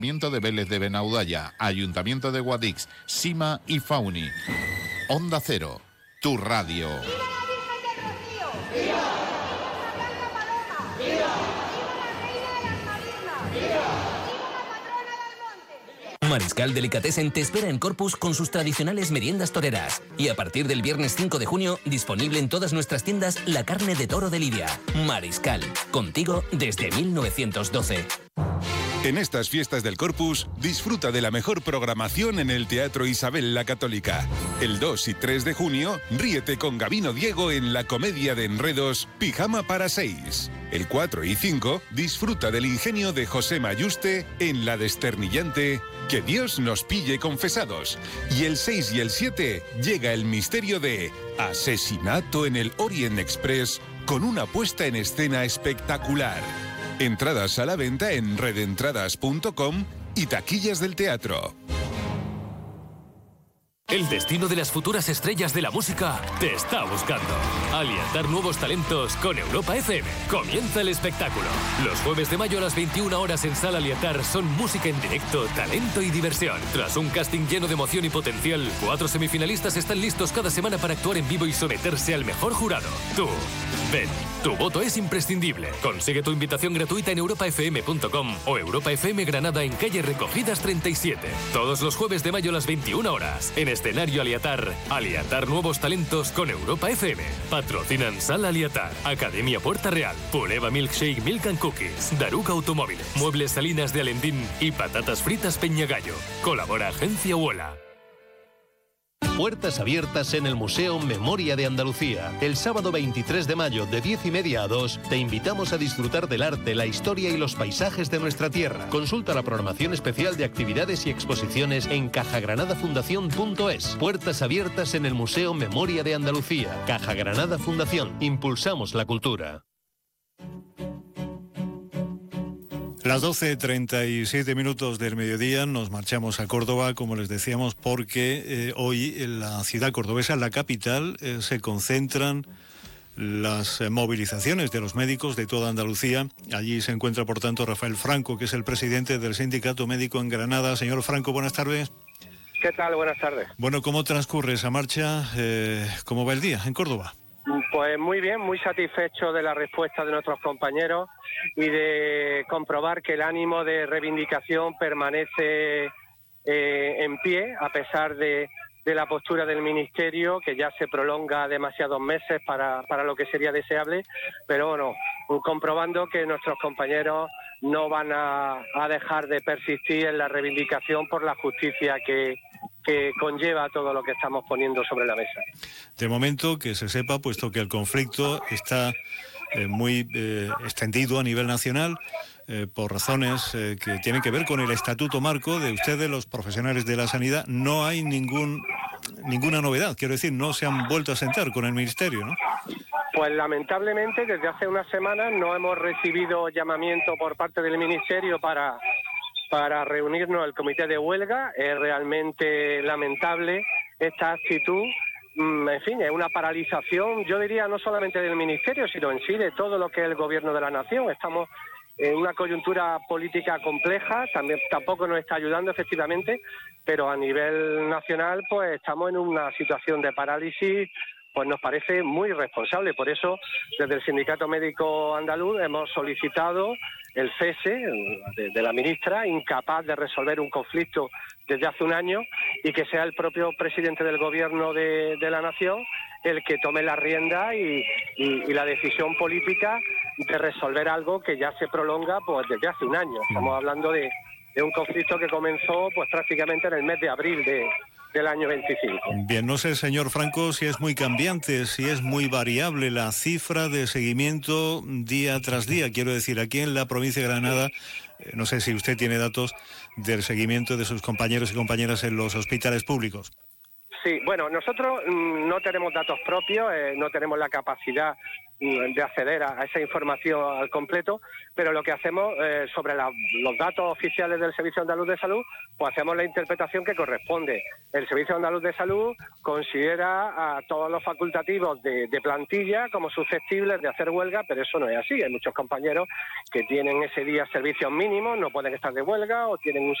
Ayuntamiento de Vélez de Benaudalla, Ayuntamiento de Guadix, Sima y Fauni. Onda Cero, tu radio. Mariscal Delicatessen te espera en Corpus con sus tradicionales meriendas toreras. Y a partir del viernes 5 de junio, disponible en todas nuestras tiendas la carne de toro de Lidia. Mariscal, contigo desde 1912. En estas fiestas del Corpus, disfruta de la mejor programación en el Teatro Isabel la Católica. El 2 y 3 de junio, ríete con Gabino Diego en la comedia de enredos Pijama para 6. El 4 y 5, disfruta del ingenio de José Mayuste en la desternillante Que Dios nos pille confesados. Y el 6 y el 7, llega el misterio de Asesinato en el Orient Express con una puesta en escena espectacular. Entradas a la venta en redentradas.com y taquillas del teatro. El destino de las futuras estrellas de la música te está buscando. Alientar nuevos talentos con Europa FM. Comienza el espectáculo. Los jueves de mayo a las 21 horas en Sala Alientar son música en directo, talento y diversión. Tras un casting lleno de emoción y potencial, 4 semifinalistas están listos cada semana para actuar en vivo y someterse al mejor jurado. Tú, ven, tu voto es imprescindible. Consigue tu invitación gratuita en europafm.com o Europa FM Granada en calle Recogidas 37. Todos los jueves de mayo a las 21 horas. En escenario Aliatar. Aliatar nuevos talentos con Europa FM. Patrocinan Sala Aliatar, Academia Puerta Real, Puleva Milkshake Milk and Cookies, Daruca Automóviles, Muebles Salinas de Alendín y Patatas Fritas Peñagallo. Colabora Agencia Uola. Puertas abiertas en el Museo Memoria de Andalucía. El sábado 23 de mayo de 10:30 a 2 te invitamos a disfrutar del arte, la historia y los paisajes de nuestra tierra. Consulta la programación especial de actividades y exposiciones en cajagranadafundación.es. Puertas abiertas en el Museo Memoria de Andalucía. Caja Granada Fundación. Impulsamos la cultura. Las 12:37 minutos del mediodía nos marchamos a Córdoba, como les decíamos, porque hoy en la ciudad cordobesa, en la capital, se concentran las movilizaciones de los médicos de toda Andalucía. Allí se encuentra, por tanto, Rafael Franco, que es el presidente del Sindicato Médico en Granada. Señor Franco, buenas tardes. ¿Qué tal? Buenas tardes. Bueno, ¿cómo transcurre esa marcha? ¿Cómo va el día en Córdoba? Pues muy bien, muy satisfecho de la respuesta de nuestros compañeros y de comprobar que el ánimo de reivindicación permanece en pie, a pesar de la postura del Ministerio, que ya se prolonga demasiados meses para lo que sería deseable, pero bueno, comprobando que nuestros compañeros no van a dejar de persistir en la reivindicación por la justicia que conlleva todo lo que estamos poniendo sobre la mesa. De momento, que se sepa, puesto que el conflicto está muy extendido a nivel nacional, por razones que tienen que ver con el estatuto marco de ustedes, los profesionales de la sanidad, no hay ninguna novedad. Quiero decir, no se han vuelto a sentar con el Ministerio, ¿no? Pues lamentablemente desde hace unas semanas no hemos recibido llamamiento por parte del Ministerio para reunirnos al comité de huelga. Es realmente lamentable esta actitud. En fin, es una paralización, yo diría, no solamente del Ministerio, sino en sí de todo lo que es el Gobierno de la Nación. Estamos en una coyuntura política compleja, tampoco nos está ayudando efectivamente, pero a nivel nacional pues estamos en una situación de parálisis, pues nos parece muy irresponsable. Por eso, desde el Sindicato Médico Andaluz hemos solicitado el cese de la ministra, incapaz de resolver un conflicto desde hace un año, y que sea el propio presidente del Gobierno de la Nación el que tome la rienda y la decisión política de resolver algo que ya se prolonga pues desde hace un año. Estamos hablando de un conflicto que comenzó pues prácticamente en el mes de abril del año 25. Bien, no sé, señor Franco, si es muy cambiante, si es muy variable la cifra de seguimiento día tras día. Quiero decir, aquí en la provincia de Granada, no sé si usted tiene datos del seguimiento de sus compañeros y compañeras en los hospitales públicos. Sí, bueno, nosotros no tenemos datos propios, no tenemos la capacidad de acceder a esa información al completo, pero lo que hacemos sobre los datos oficiales del Servicio Andaluz de Salud, pues hacemos la interpretación que corresponde. El Servicio Andaluz de Salud considera a todos los facultativos de plantilla como susceptibles de hacer huelga, pero eso no es así. Hay muchos compañeros que tienen ese día servicios mínimos, no pueden estar de huelga o tienen un